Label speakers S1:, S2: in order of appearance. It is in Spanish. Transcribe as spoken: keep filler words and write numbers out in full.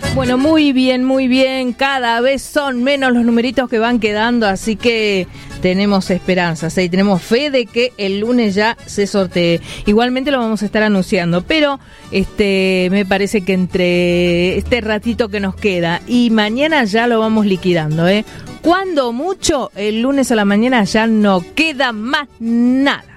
S1: Bueno, muy bien, muy bien. Cada vez son menos los numeritos que van quedando, así que tenemos esperanzas, ¿eh? Y tenemos fe de que el lunes ya se sortee. Igualmente lo vamos a estar anunciando, pero este me parece que entre este ratito que nos queda y mañana ya lo vamos liquidando, ¿eh? Cuando mucho, el lunes a la mañana ya no queda más nada.